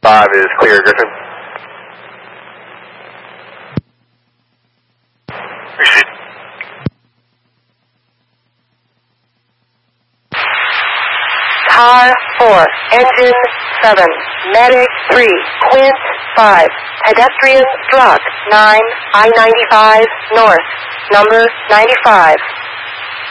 5 is clear, Griffin. Appreciate it. Car 4, engine 7, medic 3, Quint 5, pedestrian struck 9, I-95 north, number 95.